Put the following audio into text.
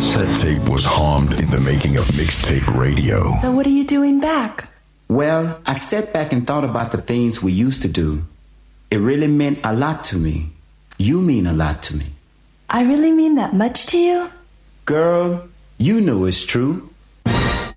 cassette tape was harmed in the making of mixtape radio. So what are you doing back? Well, I sat back and thought about the things we used to do. It really meant a lot to me. You mean a lot to me. I really mean that much to you? Girl, you know it's true.